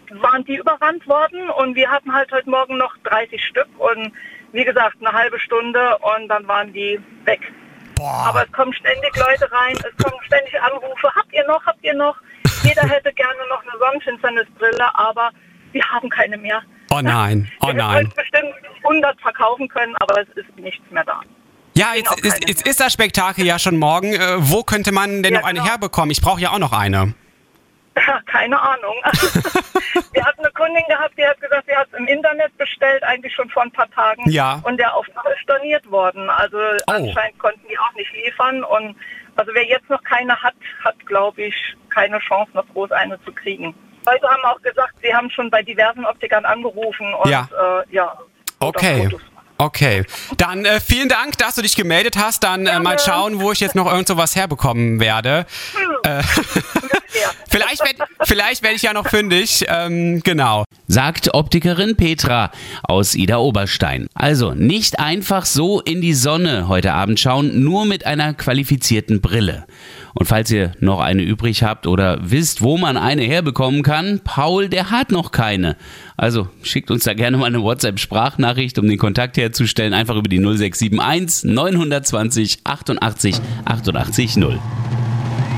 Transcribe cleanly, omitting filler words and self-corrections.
waren die überrannt worden und wir hatten halt heute Morgen noch 30 Stück und wie gesagt, eine halbe Stunde und dann waren die weg. Boah. Aber es kommen ständig Leute rein, es kommen ständig Anrufe, habt ihr noch? Jeder hätte gerne noch eine Sonnenfinsternisbrille, aber wir haben keine mehr. Oh nein, Wir hätten bestimmt 100 verkaufen können, aber es ist nichts mehr da. Ja, jetzt ist das Spektakel ja schon morgen. Wo könnte man denn noch eine herbekommen? Ich brauche ja auch noch eine. Ja, keine Ahnung. Wir hatten eine Kundin gehabt, die hat gesagt, sie hat es im Internet bestellt, eigentlich schon vor ein paar Tagen. Ja. Und der Auftrag ist storniert worden. Also anscheinend konnten die auch nicht liefern. Und also wer jetzt noch keine hat, glaube ich, keine Chance, noch groß eine zu kriegen. Leute haben auch gesagt, sie haben schon bei diversen Optikern angerufen. Und, Okay, dann vielen Dank, dass du dich gemeldet hast. Dann mal schauen, wo ich jetzt noch irgend sowas herbekommen werde. Vielleicht werde ich ja noch fündig, genau. Sagt Optikerin Petra aus Idar-Oberstein. Also nicht einfach so in die Sonne heute Abend schauen, nur mit einer qualifizierten Brille. Und falls ihr noch eine übrig habt oder wisst, wo man eine herbekommen kann, Paul, der hat noch keine. Also schickt uns da gerne mal eine WhatsApp-Sprachnachricht, um den Kontakt herzustellen. Einfach über die 0671 920 88 88 0.